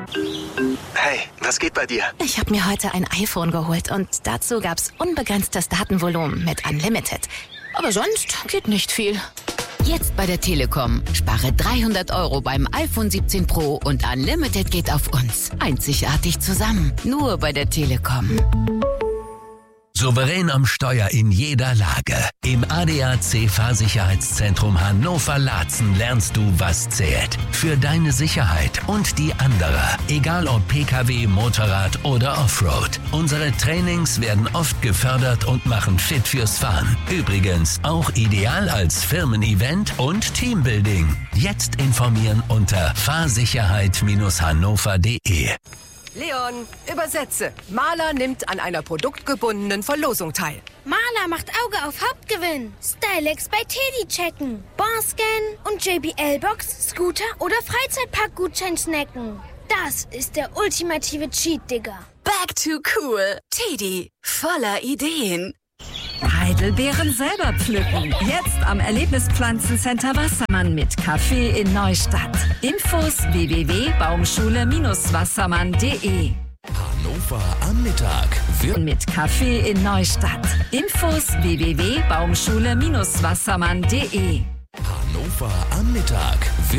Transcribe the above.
Hey, was geht bei dir? Ich habe mir heute ein iPhone geholt und dazu gab's unbegrenztes Datenvolumen mit Unlimited. Aber sonst geht nicht viel. Jetzt bei der Telekom. Spare 300 € beim iPhone 17 Pro und Unlimited geht auf uns. Einzigartig zusammen. Nur bei der Telekom. Souverän am Steuer in jeder Lage. Im ADAC Fahrsicherheitszentrum Hannover-Laatzen lernst du, was zählt. Für deine Sicherheit und die anderer. Egal ob Pkw, Motorrad oder Offroad. Unsere Trainings werden oft gefördert und machen fit fürs Fahren. Übrigens auch ideal als Firmen-Event und Teambuilding. Jetzt informieren unter fahrsicherheit-hannover.de. Leon, übersetze. Maler nimmt an einer produktgebundenen Verlosung teil. Maler macht Auge auf Hauptgewinn. Stylex bei Teddy checken. Barscan und JBL-Box, Scooter oder Freizeitparkgutschein snacken. Das ist der ultimative Cheat, Digga. Back to cool. Teddy, voller Ideen. Heidelbeeren selber pflücken. Jetzt am Erlebnispflanzencenter Wassermann mit Café in Neustadt. Infos www.baumschule-wassermann.de. Hannover am Mittag Mit Café in Neustadt. Infos www.baumschule-wassermann.de. Hannover am Mittag